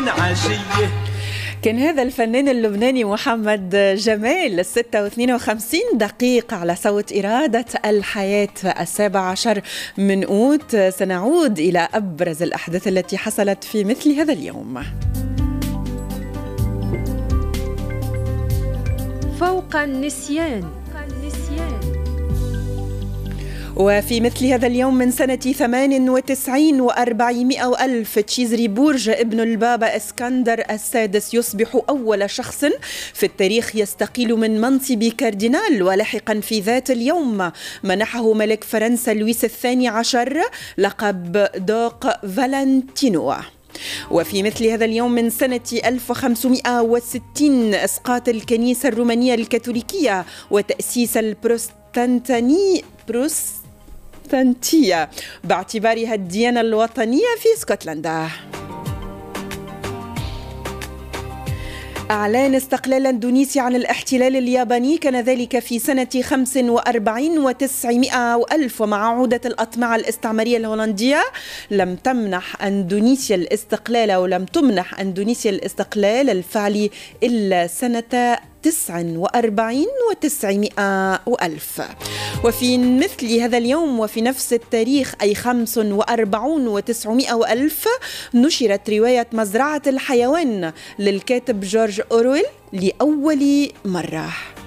عشية. كان هذا الفنان اللبناني محمد جمال 56 على صوت إرادة الحياة 17 من أوت. سنعود إلى أبرز الأحداث التي حصلت في مثل هذا اليوم. فوق النسيان. وفي مثل هذا اليوم من سنة 98 و400 ألف تشيزري بورج ابن البابا اسكندر السادس يصبح أول شخص في التاريخ يستقيل من منصب كاردينال. ولاحقا في ذات اليوم منحه ملك فرنسا لويس الثاني عشر لقب دوق فالنتينو. وفي مثل هذا اليوم من سنة 1560 إسقاط الكنيسة الرومانية الكاثوليكية وتأسيس البروتستانتية باعتبارها الديانة الوطنية في اسكتلندا. أعلان استقلال اندونيسيا عن الاحتلال الياباني كان ذلك في سنة 45 و900 ألف. ومع عودة الأطماع الاستعمارية الهولندية لم تمنح اندونيسيا الاستقلال الفعلي إلا سنة 49 و900 ألف. وفي مثل هذا اليوم وفي نفس التاريخ أي 45 و900 ألف نشرت رواية مزرعة الحيوان للكاتب جورج أورويل لأول مرة.